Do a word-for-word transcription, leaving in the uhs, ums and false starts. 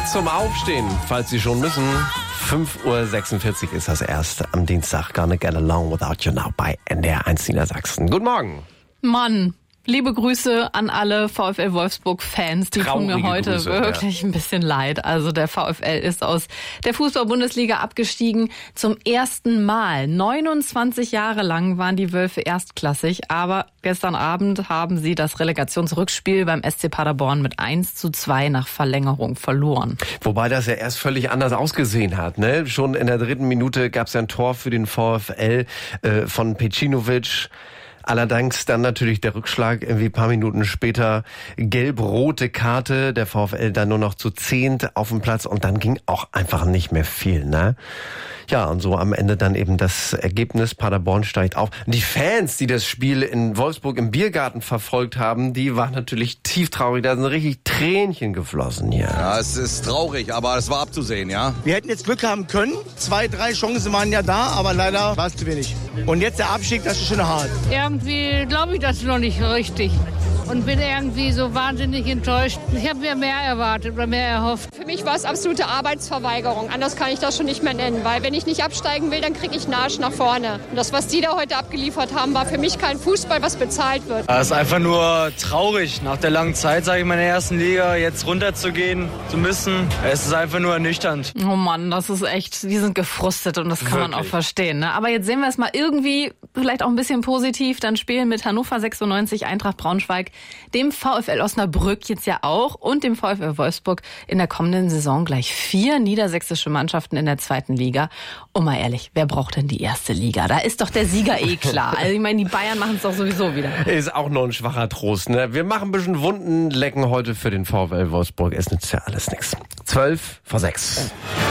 zum Aufstehen, falls Sie schon müssen. fünf Uhr sechsundvierzig ist das erste am Dienstag. Gonna get along without you now bei N D R eins Niedersachsen. Guten Morgen. Mann, liebe Grüße an alle VfL Wolfsburg-Fans. Die tun mir heute Grüße, wirklich ja. ein bisschen leid. Also der VfL ist aus der Fußball-Bundesliga abgestiegen zum ersten Mal. neunundzwanzig Jahre lang waren die Wölfe erstklassig, aber gestern Abend haben sie das Relegationsrückspiel beim S C Paderborn mit eins zu zwei nach Verlängerung verloren. Wobei das ja erst völlig anders ausgesehen hat. Ne? Schon in der dritten Minute gab es ja ein Tor für den VfL äh, von Pecinovic. Allerdings dann natürlich der Rückschlag, irgendwie ein paar Minuten später gelb-rote Karte, der VfL dann nur noch zu zehnt auf dem Platz und dann ging auch einfach nicht mehr viel, ne? Ja, und so am Ende dann eben das Ergebnis, Paderborn steigt auf. Und die Fans, die das Spiel in Wolfsburg im Biergarten verfolgt haben, die waren natürlich tief traurig, da sind richtig Tränchen geflossen hier. Ja, es ist traurig, aber es war abzusehen, ja. Wir hätten jetzt Glück haben können, zwei, drei Chancen waren ja da, aber leider war es zu wenig. Und jetzt der Abstieg, das ist schon hart. Irgendwie glaube ich das noch nicht richtig und bin irgendwie so wahnsinnig enttäuscht. Ich habe mir mehr erwartet oder mehr erhofft. Für mich war es absolute Arbeitsverweigerung. Anders kann ich das schon nicht mehr nennen, weil wenn ich nicht absteigen will, dann kriege ich einen Arsch nach vorne. Und das, was die da heute abgeliefert haben, war für mich kein Fußball, was bezahlt wird. Es ist einfach nur traurig, nach der langen Zeit, sage ich mal, in der ersten Liga jetzt runterzugehen zu müssen. Es ist einfach nur ernüchternd. Oh Mann, das ist echt, die sind gefrustet und das kann Wirklich? man auch verstehen. Ne? Aber jetzt sehen wir es mal irgendwie, vielleicht auch ein bisschen positiv, dann spielen mit Hannover sechsundneunzig, Eintracht Braunschweig, dem VfL Osnabrück jetzt ja auch und dem VfL Wolfsburg in der kommenden Saison gleich vier niedersächsische Mannschaften in der zweiten Liga. Und mal ehrlich, wer braucht denn die erste Liga? Da ist doch der Sieger eh klar. Also ich meine, die Bayern machen es doch sowieso wieder. Ist auch nur ein schwacher Trost, ne? Wir machen ein bisschen Wunden lecken heute für den VfL Wolfsburg. Es nützt ja alles nichts. Zwölf vor sechs.